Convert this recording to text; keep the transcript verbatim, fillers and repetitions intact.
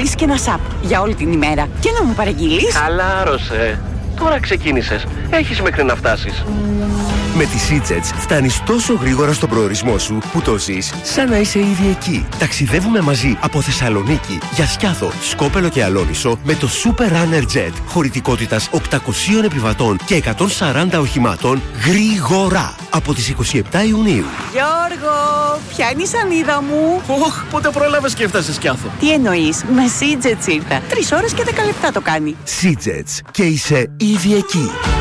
κλείσει και ένα σαπ για όλη την ημέρα και να μου παραγγείλεις. Χαλάρωσε. Τώρα ξεκίνησες. Έχεις μέχρι να φτάσεις. Με τη SeaJets φτάνεις τόσο γρήγορα στον προορισμό σου που το ζεις σαν να είσαι ήδη εκεί. Ταξιδεύουμε μαζί από Θεσσαλονίκη για Σκιάθο, Σκόπελο και Αλόνισο με το Super Runner Jet χωρητικότητας οκτακοσίων επιβατών και εκατόν σαράντα οχημάτων γρήγορα από τις είκοσι επτά Ιουνίου. Γιώργο, ποια είναι η σανίδα μου? Ωχ, πότε πρόλαβες και έφτασες Σκιάθο? Τι εννοείς, με SeaJets ήρθα. Τρεις ώρες και δέκα λεπτά το κάνει. SeaJets και είσαι ήδη εκεί.